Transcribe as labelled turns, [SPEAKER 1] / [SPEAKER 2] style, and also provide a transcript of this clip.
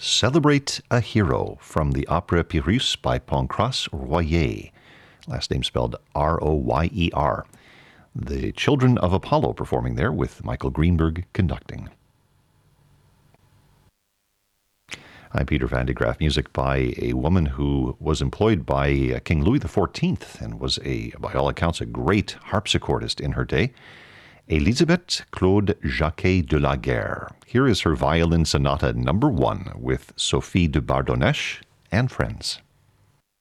[SPEAKER 1] Celebrate a Hero from the Opera Pyrrhus by Pancras Royer, last name spelled R-O-Y-E-R. The Children of Apollo performing there with Michael Greenberg conducting. I'm Peter Van de Graaff, music by a woman who was employed by King Louis XIV and was, by all accounts, a great harpsichordist in her day. Elisabeth Claude Jacquet de la Guerre. Here is her violin sonata number 1 with Sophie de Bardonèche and friends.